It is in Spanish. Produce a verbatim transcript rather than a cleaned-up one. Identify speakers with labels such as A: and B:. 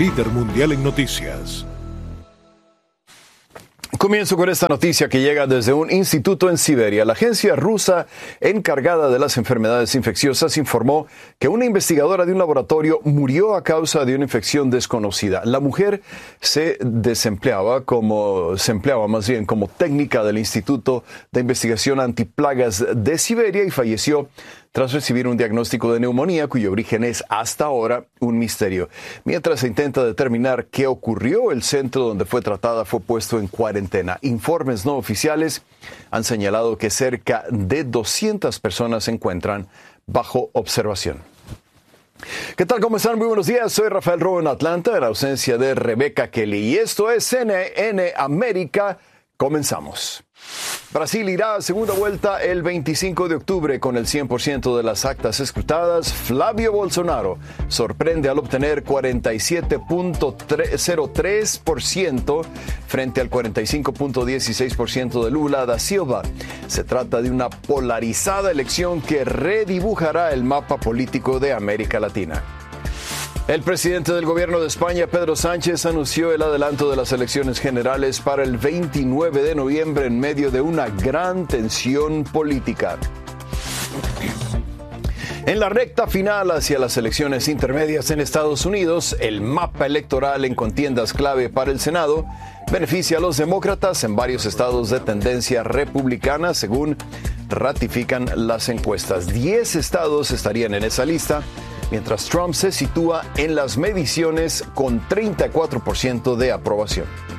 A: líder mundial en noticias.
B: Comienzo con esta noticia que llega desde un instituto en Siberia. La agencia rusa encargada de las enfermedades infecciosas informó que una investigadora de un laboratorio murió a causa de una infección desconocida. La mujer se desempleaba como, se empleaba más bien como técnica del Instituto de Investigación Antiplagas de Siberia y falleció tras recibir un diagnóstico de neumonía cuyo origen es hasta ahora un misterio. Mientras se intenta determinar qué ocurrió, el centro donde fue tratada fue puesto en cuarentena. Informes no oficiales han señalado que cerca de doscientas personas se encuentran bajo observación. ¿Qué tal? ¿Cómo están? Muy buenos días. Soy Rafael Robo en Atlanta, en ausencia de Rebeca Kelly. Y esto es C N N América. Comenzamos. Brasil irá a segunda vuelta el veinticinco de octubre con el cien por ciento de las actas escrutadas. Flavio Bolsonaro sorprende al obtener cuarenta y siete punto cero tres por ciento frente al cuarenta y cinco punto dieciséis por ciento de Lula da Silva. Se trata de una polarizada elección que redibujará el mapa político de América Latina. El presidente del gobierno de España, Pedro Sánchez, anunció el adelanto de las elecciones generales para el veintinueve de noviembre en medio de una gran tensión política. En la recta final hacia las elecciones intermedias en Estados Unidos, el mapa electoral en contiendas clave para el Senado beneficia a los demócratas en varios estados de tendencia republicana, según ratifican las encuestas. Diez estados estarían en esa lista, mientras Trump se sitúa en las mediciones con treinta y cuatro por ciento de aprobación.